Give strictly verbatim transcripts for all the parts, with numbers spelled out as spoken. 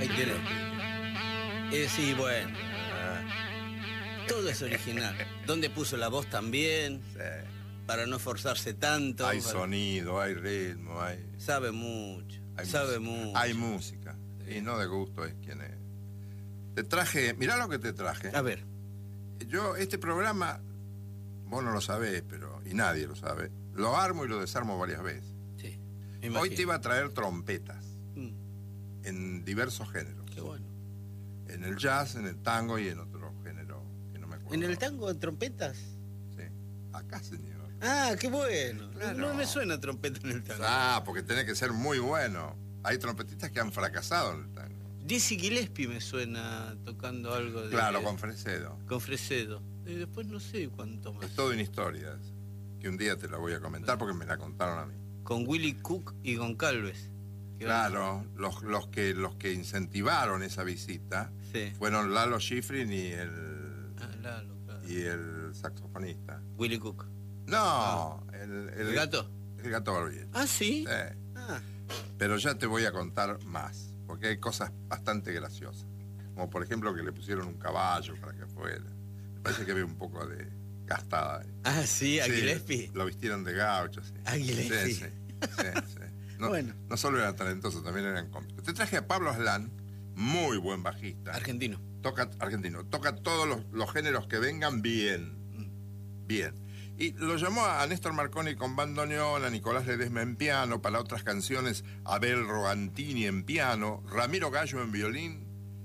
Ahí tenés. Eh, sí, bueno. Todo es original. ¿Dónde puso la voz también? Sí. Para no esforzarse tanto. Hay para... sonido, hay ritmo, hay... Sabe mucho. Hay sabe música. mucho. Hay música. Sí. Y no de gusto es quien es. Te traje... Mirá lo que te traje. A ver. Yo, este programa, vos no lo sabés, pero... Y nadie lo sabe. Lo armo y lo desarmo varias veces. Sí. Hoy te iba a traer trompetas. Mm. En diversos géneros. Qué bueno. En el jazz, en el tango y en otro género que no me acuerdo. ¿En el tango trompetas? Sí. Acá, señor. Ah, qué bueno. Claro. No me suena trompeta en el tango. Ah, porque tiene que ser muy bueno. Hay trompetistas que han fracasado en el tango. Dizzy Gillespie me suena tocando algo de... Claro, con Fresedo. Con Fresedo. Y después no sé cuánto más. Es todo una historia, que un día te la voy a comentar porque me la contaron a mí. Con Willie Cook y Goncalves. Claro, los, los, que, los que incentivaron esa visita sí. fueron Lalo Schifrin y el, ah, Lalo, claro. y el saxofonista. Willie Cook. No, ah. el, el, ¿El gato? El gato Barbieri. Ah, ¿sí? Sí. Ah. Pero ya te voy a contar más, porque hay cosas bastante graciosas. Como por ejemplo que le pusieron un caballo para que fuera. Me parece que había un poco de gastada ahí. Ah, sí, a sí, Gillespie. Lo vistieron de gaucho, sí. A Gillespie. Sí, sí, sí, sí. No, bueno. no solo eran talentosos, también eran cómicos. Te traje a Pablo Aslan, muy buen bajista. Argentino. Toca, argentino. Toca todos los, los géneros que vengan bien. Mm. Bien. Y lo llamó a Néstor Marconi con bandoneón, a Nicolás Ledesma en piano, para otras canciones a Abel Rogantini en piano, Ramiro Gallo en violín,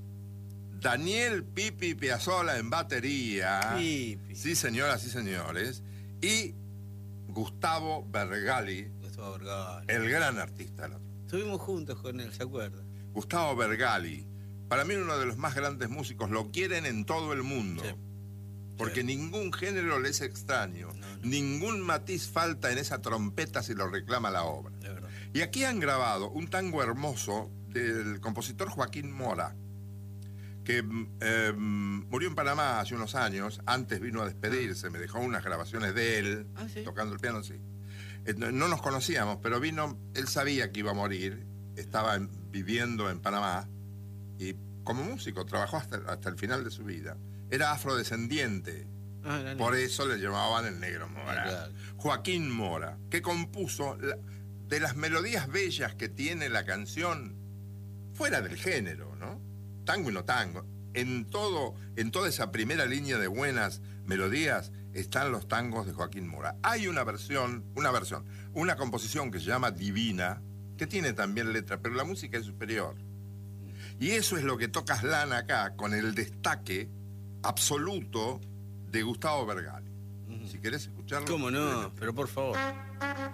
Daniel Pipi Piazzolla en batería. Pipi. Sí, señoras y señores. Y Gustavo Bergali. Gustavo Bergali. El gran artista. Estuvimos juntos con él, ¿se acuerda? Gustavo Bergali. Para mí uno de los más grandes músicos. Lo quieren en todo el mundo. Sí. Porque sí. Ningún género le es extraño. No, no. Ningún matiz falta en esa trompeta si lo reclama la obra. De verdad. Y aquí han grabado un tango hermoso del compositor Joaquín Mora, que eh, murió en Panamá hace unos años. Antes vino a despedirse, me dejó unas grabaciones de él, ¿Ah, sí? tocando el piano, sí. Eh, no nos conocíamos, pero vino, él sabía que iba a morir, estaba en, viviendo en Panamá, y como músico trabajó hasta, hasta el final de su vida. Era afrodescendiente, ah, por eso le llamaban el Negro Mora. Claro. Joaquín Mora, que compuso la, de las melodías bellas que tiene la canción, fuera del género, ¿no? Tango y no tango. En todo, en toda esa primera línea de buenas melodías están los tangos de Joaquín Mora. Hay una versión, una versión, una composición que se llama Divina, que tiene también letra, pero la música es superior. Y eso es lo que toca Aslan acá, con el destaque absoluto de Gustavo Bergali. Uh-huh. Si querés escucharlo. ¿Cómo no? Pero por favor.